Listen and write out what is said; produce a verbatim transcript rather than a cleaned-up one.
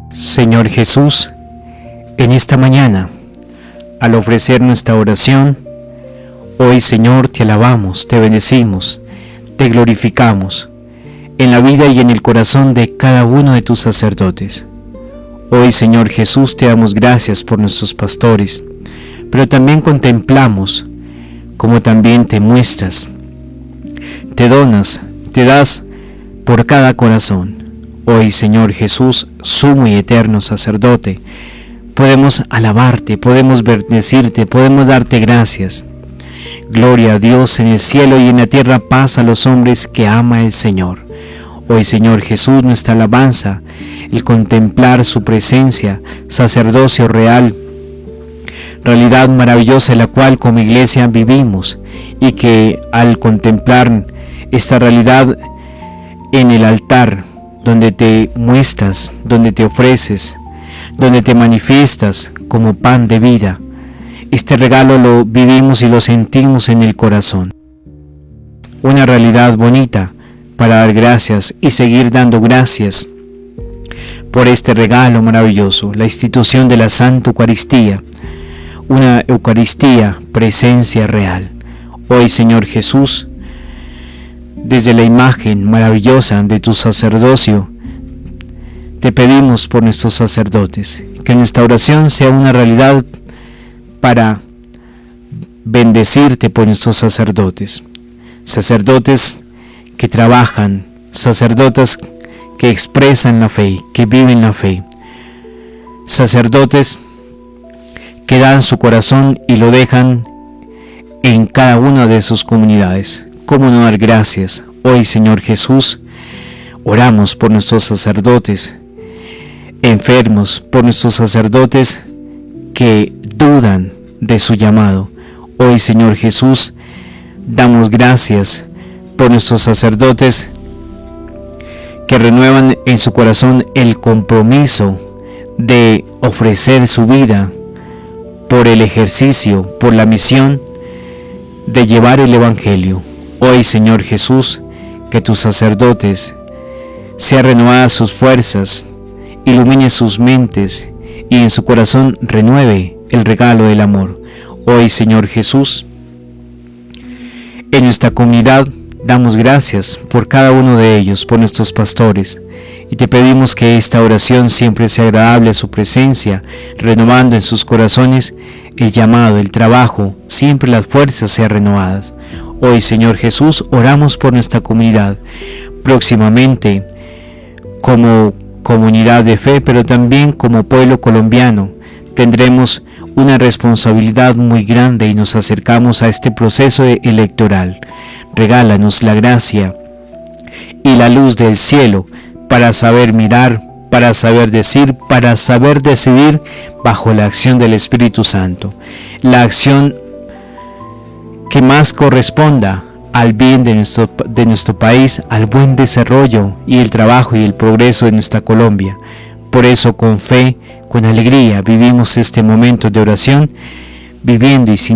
Señor Jesús, en esta mañana, al ofrecer nuestra oración, hoy, Señor, te alabamos, te bendecimos, te glorificamos, en la vida y en el corazón de cada uno de tus sacerdotes. Hoy, Señor Jesús, te damos gracias por nuestros pastores, pero también contemplamos como también te muestras, te donas, te das por cada corazón. Hoy, Señor Jesús, sumo y eterno sacerdote, podemos alabarte, podemos bendecirte, podemos darte gracias. Gloria a Dios en el cielo y en la tierra, paz a los hombres que ama el Señor. Hoy, Señor Jesús, nuestra alabanza, el contemplar su presencia, sacerdocio real, realidad maravillosa en la cual como iglesia vivimos, y que al contemplar esta realidad en el altar, donde te muestras, donde te ofreces, donde te manifiestas como pan de vida, este regalo lo vivimos y lo sentimos en el corazón. Una realidad bonita para dar gracias y seguir dando gracias por este regalo maravilloso, la institución de la Santa Eucaristía, una Eucaristía, presencia real. Hoy, Señor Jesús, desde la imagen maravillosa de tu sacerdocio, te pedimos por nuestros sacerdotes, que nuestra oración sea una realidad para bendecirte por nuestros sacerdotes, sacerdotes que trabajan, sacerdotes que expresan la fe, que viven la fe, sacerdotes que dan su corazón y lo dejan en cada una de sus comunidades. ¿Cómo no dar gracias? Hoy, Señor Jesús, oramos por nuestros sacerdotes enfermos, por nuestros sacerdotes que dudan de su llamado. Hoy, Señor Jesús, damos gracias por nuestros sacerdotes que renuevan en su corazón el compromiso de ofrecer su vida por el ejercicio, por la misión de llevar el Evangelio. Hoy, Señor Jesús, que tus sacerdotes sean renovadas sus fuerzas, ilumine sus mentes y en su corazón renueve el regalo del amor. Hoy, Señor Jesús, en nuestra comunidad damos gracias por cada uno de ellos, por nuestros pastores, y te pedimos que esta oración siempre sea agradable a su presencia, renovando en sus corazones el llamado, el trabajo, siempre las fuerzas sean renovadas. Hoy, Señor Jesús, oramos por nuestra comunidad, próximamente como comunidad de fe, pero también como pueblo colombiano. Tendremos una responsabilidad muy grande y nos acercamos a este proceso electoral. Regálanos la gracia y la luz del cielo para saber mirar, para saber decir, para saber decidir bajo la acción del Espíritu Santo. La acción que más corresponda al bien de nuestro, de nuestro país, al buen desarrollo y el trabajo y el progreso de nuestra Colombia. Por eso, con fe, con alegría, vivimos este momento de oración, viviendo y sintiendo